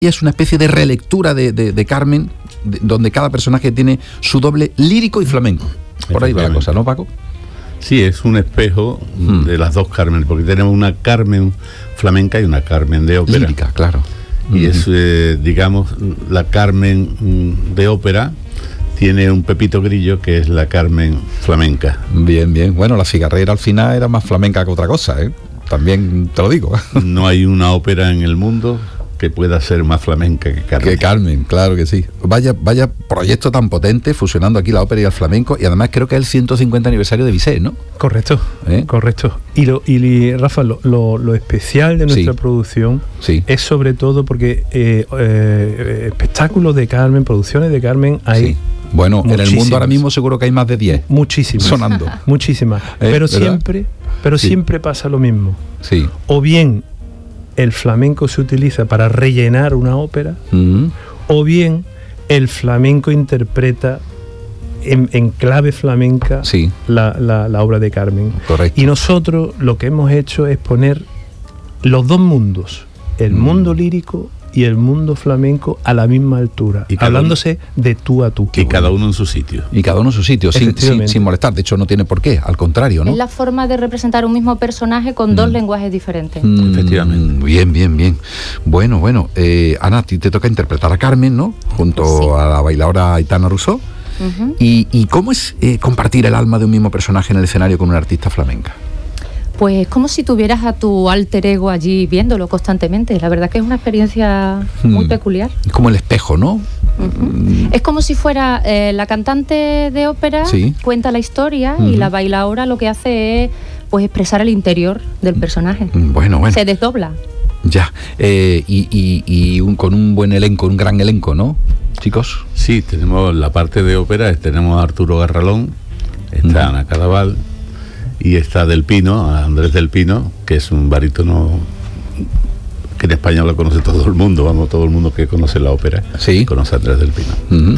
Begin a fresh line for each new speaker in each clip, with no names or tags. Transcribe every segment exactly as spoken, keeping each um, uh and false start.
Y es una especie de relectura de, de, de Carmen, de, donde cada personaje tiene su doble lírico y flamenco. Por ahí va la cosa, ¿no, Paco?
Sí, es un espejo mm. de las dos Carmen, porque tenemos una Carmen flamenca y una Carmen de ópera.
Lírica, claro.
Y mm. es, eh, digamos, la Carmen de ópera tiene un Pepito Grillo, que es la Carmen flamenca.
Bien, bien. Bueno, la cigarrera al final era más flamenca que otra cosa, ¿eh? También te lo digo.
No hay una ópera en el mundo que pueda ser más flamenca que Carmen.
Que Carmen, claro que sí. Vaya, vaya proyecto tan potente, fusionando aquí la ópera y el flamenco, y además creo que es el ciento cincuenta aniversario de Bizet, ¿no?
Correcto, ¿Eh? correcto. Y, lo, y Rafa, lo, lo, lo especial de nuestra sí. producción sí. es sobre todo porque eh, eh, espectáculos de Carmen, producciones de Carmen, hay... Sí.
Bueno, en el mundo ahora mismo seguro que hay más de diez.
Muchísimas.
Sonando.
Muchísimas. Eh, pero ¿verdad? siempre, pero sí. siempre pasa lo mismo.
Sí.
O bien el flamenco se utiliza para rellenar una ópera, uh-huh. o bien el flamenco interpreta en, en clave flamenca
sí.
la, la, la obra de Carmen.
Correcto.
Y nosotros lo que hemos hecho es poner los dos mundos, el uh-huh. mundo lírico y el mundo flamenco a la misma altura, y hablándose uno, de tú a tú.
Y cada uno en su sitio.
Y cada uno en su sitio, sin, sin, sin molestar. De hecho, no tiene por qué, al contrario, ¿no?
Es la forma de representar un mismo personaje con mm. dos lenguajes diferentes.
Mm, Efectivamente. Bien, bien, bien. Bueno, bueno. Eh, Ana, a ti te toca interpretar a Carmen, ¿no? Junto sí. a la bailadora Aitana Rousseau. Uh-huh. ¿Y, ¿Y cómo es eh, compartir el alma de un mismo personaje en el escenario con una artista flamenca?
Pues como si tuvieras a tu alter ego allí viéndolo constantemente. La verdad que es una experiencia hmm. muy peculiar.
Como el espejo, ¿no?
Uh-huh. Es como si fuera eh, la cantante de ópera, sí. cuenta la historia uh-huh. y la bailaora lo que hace es pues expresar el interior del personaje.
Bueno, bueno.
Se desdobla.
Ya. Eh, y y, y un, con un buen elenco, un gran elenco, ¿no, chicos?
Sí, tenemos la parte de ópera, tenemos a Arturo Garralón, está uh-huh. Ana Cadaval, y está Del Pino, Andrés Del Pino, que es un barítono que en España lo conoce todo el mundo, vamos, todo el mundo que conoce la ópera,
sí.
conoce a Andrés Del Pino.
Uh-huh.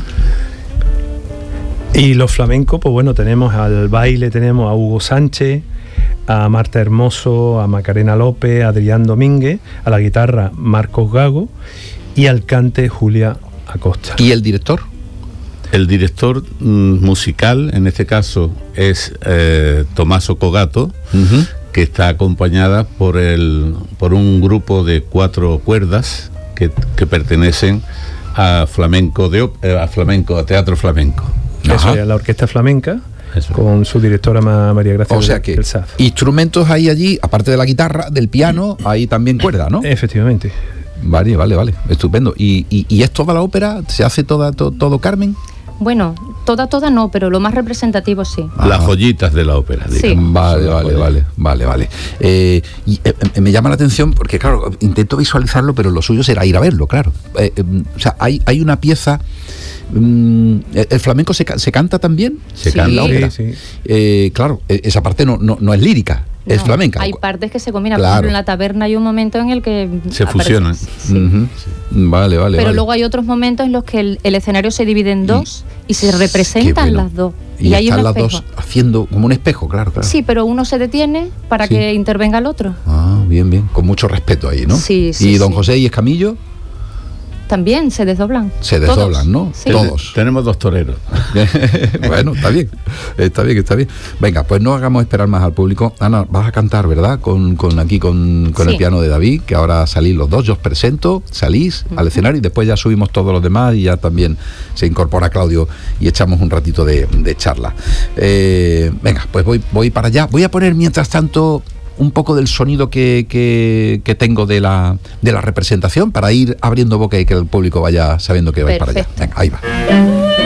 Y los flamencos, pues bueno, tenemos al baile, tenemos a Hugo Sánchez, a Marta Hermoso, a Macarena López, a Adrián Domínguez, a la guitarra Marcos Gago y al cante Julia Acosta.
¿Y el director?
El director mm, musical, en este caso, es eh, Tommaso Cogato, uh-huh. que está acompañada por el por un grupo de cuatro cuerdas que, que pertenecen a flamenco de eh, a flamenco, a teatro flamenco.
Eso es, la orquesta flamenca. Eso. Con su directora María Gracia.
O sea que
del S A F.
Instrumentos hay allí, aparte de la guitarra, del piano, hay también cuerda, ¿no?
Efectivamente.
Vale, vale, vale, estupendo. ¿Y, y, y es toda la ópera? ¿Se hace toda, to, todo Carmen?
Bueno, toda, toda no, pero lo más representativo sí.
Ah. Las joyitas de la ópera, digamos.
Sí.
Vale, vale, vale, vale, vale. Eh, y eh, me llama la atención porque, claro, intento visualizarlo, pero lo suyo será ir a verlo, claro. Eh, eh, o sea, hay, hay una pieza... Mm, ¿el flamenco se, se canta también?
Se
sí.
canta
la ópera.
Sí, sí.
Eh, claro, esa parte no, no, no es lírica.
No,
es flamenca.
Hay partes que se combinan.
Claro.
Por ejemplo, en la taberna hay un momento en el que
se fusionan.
Sí.
Uh-huh. Sí. Vale, vale.
Pero
vale.
luego hay otros momentos en los que el, el escenario se divide en dos y, y se representan bueno. las dos.
Y,
y
hay están las
espejo.
dos haciendo como un espejo, claro, claro.
Sí, pero uno se detiene para sí. que intervenga el otro.
Ah, bien, bien. Con mucho respeto ahí, ¿no?
Sí, sí.
¿Y don
sí.
José y Escamillo?
También se desdoblan.
Se desdoblan, ¿no?
Sí.
Todos.
Tenemos dos toreros.
Bueno, está bien. Está bien, está bien. Venga, pues no hagamos esperar más al público. Ana, vas a cantar, ¿verdad? Con, con aquí con, con sí. el piano de David, que ahora salís los dos. Yo os presento, salís uh-huh. al escenario y después ya subimos todos los demás y ya también se incorpora Claudio y echamos un ratito de, de charla. Eh, venga, pues voy, voy para allá. Voy a poner mientras tanto un poco del sonido que, que, que tengo de la, de la representación para ir abriendo boca y que el público vaya sabiendo que vais para allá. Venga, ahí va.